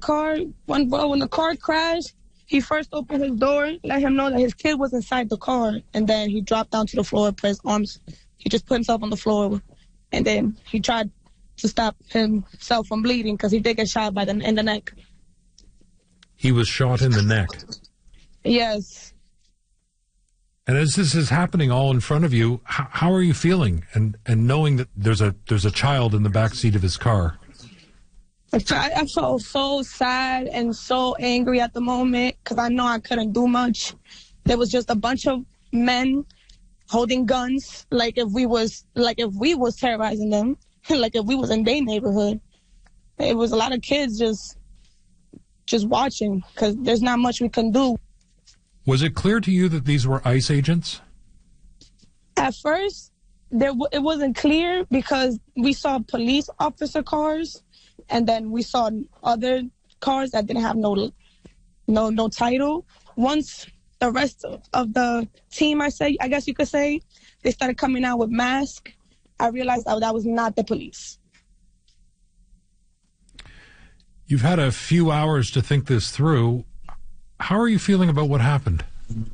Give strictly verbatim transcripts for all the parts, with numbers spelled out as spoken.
car, when, when the car crashed, he first opened his door, let him know that his kid was inside the car, and then he dropped down to the floor, put his arms, he just put himself on the floor, and then he tried to stop himself from bleeding because he did get shot by the, in the neck. He was shot in the neck? Yes. And as this is happening all in front of you, how, how are you feeling? And and knowing that there's a there's a child in the back seat of his car. I, I felt so sad and so angry at the moment because I know I couldn't do much. There was just a bunch of men holding guns, like if we was like if we was terrorizing them, like if we was in their neighborhood. It was a lot of kids just just watching because there's not much we can do. Was it clear to you that these were ICE agents? At first, there w- it wasn't clear because we saw police officer cars, and then we saw other cars that didn't have no no no title. Once the rest of, of the team, I say, I guess you could say, they started coming out with masks, I realized that that was not the police. You've had a few hours to think this through. How are you feeling about what happened?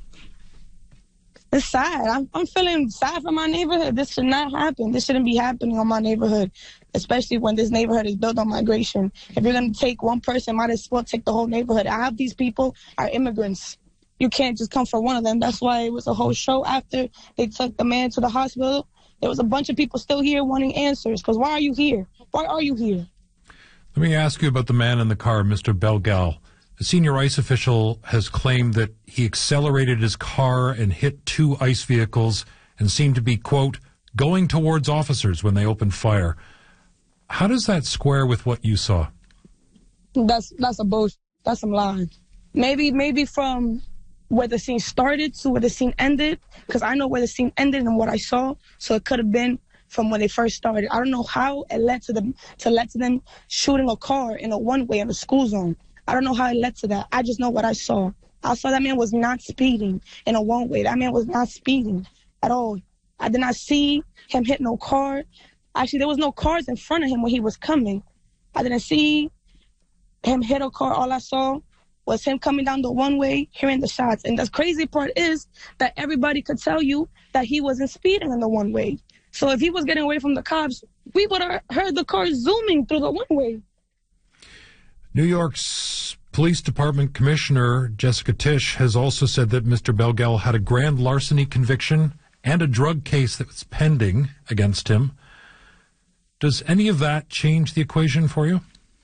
It's sad. I'm, I'm feeling sad for my neighborhood. This should not happen. This shouldn't be happening on my neighborhood, especially when this neighborhood is built on migration. If you're going to take one person, might as well take the whole neighborhood. I have these people are immigrants. You can't just come for one of them. That's why it was a whole show after they took the man to the hospital. There was a bunch of people still here wanting answers, because why are you here? Why are you here? Let me ask you about the man in the car, Mister Belgal. A senior ICE official has claimed that he accelerated his car and hit two ICE vehicles and seemed to be, quote, going towards officers when they opened fire. How does that square with what you saw? That's that's a bullshit. That's some lying. Maybe maybe from where the scene started to where the scene ended, because I know where the scene ended and what I saw, so it could have been from when they first started. I don't know how it led to them to led to them shooting a car in a one-way in a school zone. I don't know how it led to that. I just know what I saw. I saw that man was not speeding in a one-way. That man was not speeding at all. I did not see him hit no car. Actually, there was no cars in front of him when he was coming. I didn't see him hit a car. All I saw was him coming down the one-way, hearing the shots. And the crazy part is that everybody could tell you that he wasn't speeding in the one-way. So if he was getting away from the cops, we would have heard the car zooming through the one-way. New York's Police Department Commissioner Jessica Tisch has also said that Mister Belgal had a grand larceny conviction and a drug case that was pending against him. Does any of that change the equation for you?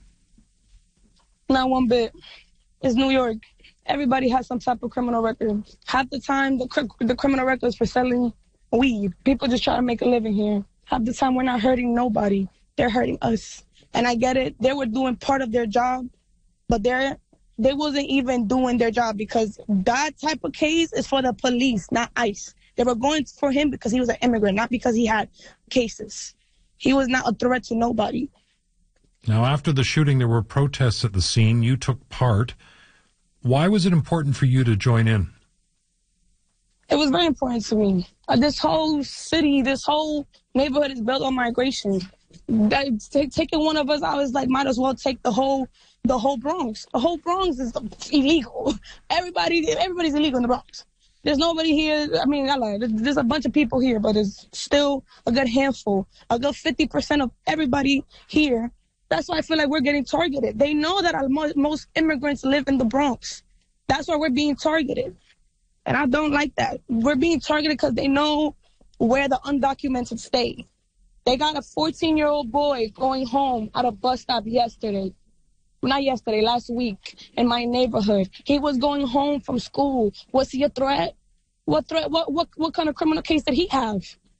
Not one bit. It's New York. Everybody has some type of criminal record. Half the time, the, cr- the criminal record is for selling weed. People just try to make a living here. Half the time, we're not hurting nobody. They're hurting us. And I get it. They were doing part of their job, but they're, they wasn't even doing their job, because that type of case is for the police, not ICE. They were going for him because he was an immigrant, not because he had cases. He was not a threat to nobody. Now, after the shooting, there were protests at the scene. You took part. Why was it important for you to join in? It was very important to me. Uh, this whole city, this whole neighborhood is built on migration. That, t- taking one of us, I was like, might as well take the whole, the whole Bronx. The whole Bronx is illegal. Everybody, everybody's illegal in the Bronx. There's nobody here. I mean, I lied. There's a bunch of people here, but it's still a good handful, a good fifty percent of everybody here. That's why I feel like we're getting targeted. They know that our mo- most immigrants live in the Bronx. That's why we're being targeted. And I don't like that. We're being targeted because they know where the undocumented stay. They got a fourteen-year-old boy going home at a bus stop yesterday. Not yesterday, last week in my neighborhood. He was going home from school. Was he a threat? What threat? What what what kind of criminal case did he have?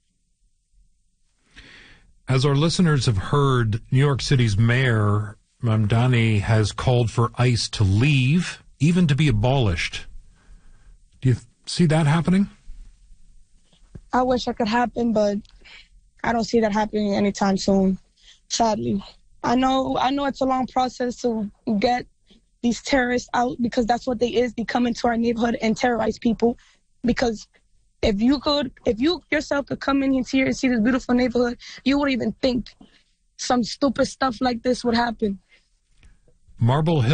As our listeners have heard, New York City's mayor, Mamdani, has called for ICE to leave, even to be abolished. Do you see that happening? I wish it could happen, but I don't see that happening anytime soon, sadly. I know I know it's a long process to get these terrorists out, because that's what they is. They come into our neighborhood and terrorize people. Because if you could, if you yourself could come in here and see this beautiful neighborhood, you wouldn't even think some stupid stuff like this would happen. Marble Hill.